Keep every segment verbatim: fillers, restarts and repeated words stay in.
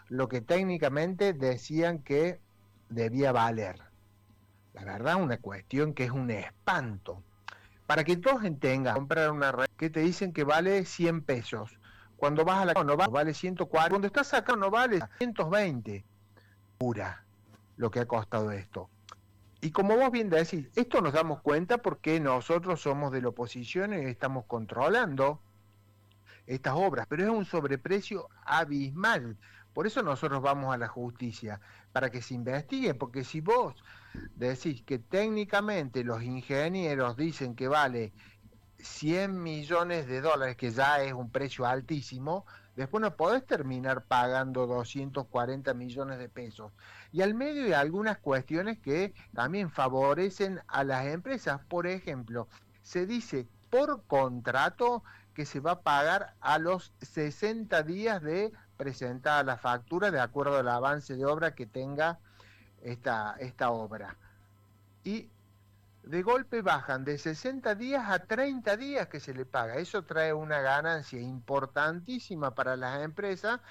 lo que técnicamente decían que debía valer. La verdad, una cuestión que es un espanto. Para que todos entiendan, comprar una red que te dicen que vale cien pesos. Cuando vas a la no vale ciento cuarenta. Cuando estás acá no vale ciento veinte. Pura lo que ha costado esto. Y como vos bien decís, esto nos damos cuenta porque nosotros somos de la oposición y estamos controlando estas obras, pero es un sobreprecio abismal. Por eso nosotros vamos a la justicia, para que se investigue, porque si vos decís que técnicamente los ingenieros dicen que vale cien millones de dólares, que ya es un precio altísimo, después no podés terminar pagando doscientos cuarenta millones de pesos. Y al medio hay algunas cuestiones que también favorecen a las empresas. Por ejemplo, se dice por contrato que se va a pagar a los sesenta días de presentar la factura de acuerdo al avance de obra que tenga esta, esta obra. Y de golpe bajan de sesenta días a treinta días que se le paga. Eso trae una ganancia importantísima para las empresas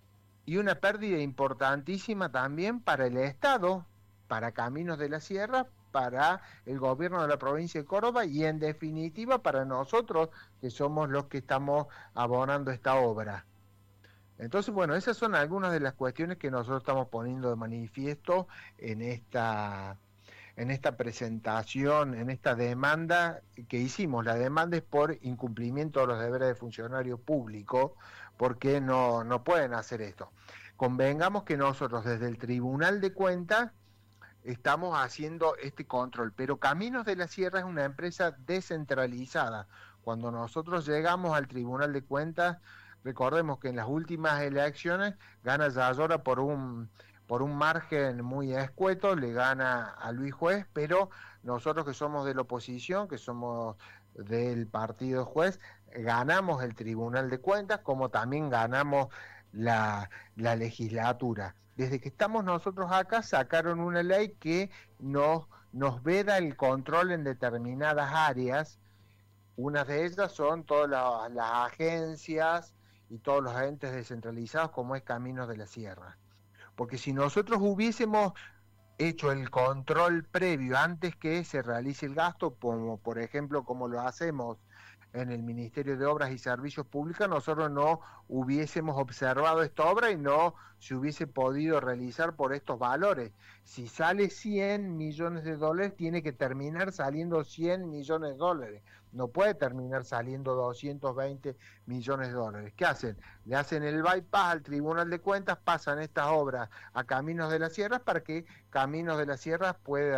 y una pérdida importantísima también para el Estado, para Caminos de la Sierra, para el gobierno de la provincia de Córdoba y en definitiva para nosotros que somos los que estamos abonando esta obra. Entonces, bueno, esas son algunas de las cuestiones que nosotros estamos poniendo de manifiesto en esta en esta presentación, en esta demanda que hicimos. La demanda es por incumplimiento de los deberes de funcionario público, porque no, no pueden hacer esto. Convengamos que nosotros desde el Tribunal de Cuentas estamos haciendo este control, pero Caminos de la Sierra es una empresa descentralizada. Cuando nosotros llegamos al Tribunal de Cuentas, recordemos que en las últimas elecciones gana Yayora por un por un margen muy escueto, le gana a Luis Juez, pero nosotros que somos de la oposición, que somos del partido Juez, ganamos el Tribunal de Cuentas, como también ganamos la, la legislatura. Desde que estamos nosotros acá, sacaron una ley que nos, nos veda el control en determinadas áreas. Unas de ellas son todas las, las agencias y todos los entes descentralizados, como es Caminos de la Sierra. Porque si nosotros hubiésemos hecho el control previo antes que se realice el gasto, como por ejemplo como lo hacemos en el Ministerio de Obras y Servicios Públicos, nosotros no hubiésemos observado esta obra y no se hubiese podido realizar por estos valores. Si sale cien millones de dólares, tiene que terminar saliendo cien millones de dólares. No puede terminar saliendo doscientos veinte millones de dólares. ¿Qué hacen? Le hacen el bypass al Tribunal de Cuentas, pasan estas obras a Caminos de la Sierra para que Caminos de la Sierra pueda